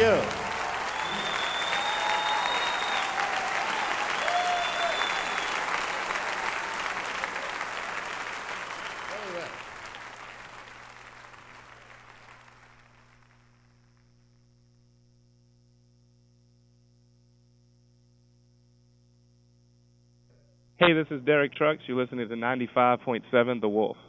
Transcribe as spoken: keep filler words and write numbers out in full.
you. Hey, this is Derek Trucks. You're listening to ninety-five point seven The Wolf.